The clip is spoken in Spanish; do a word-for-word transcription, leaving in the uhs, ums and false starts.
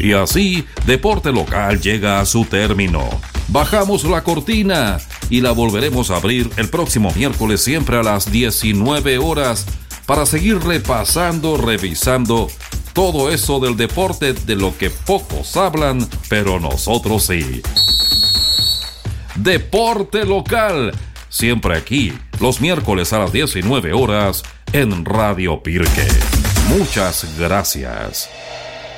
Y así, Deporte Local llega a su término. Bajamos la cortina y la volveremos a abrir el próximo miércoles, siempre a las diecinueve horas, para seguir repasando, revisando todo eso del deporte de lo que pocos hablan, pero nosotros sí. Deporte Local, siempre aquí, los miércoles a las diecinueve horas, en Radio Pirque. Muchas gracias.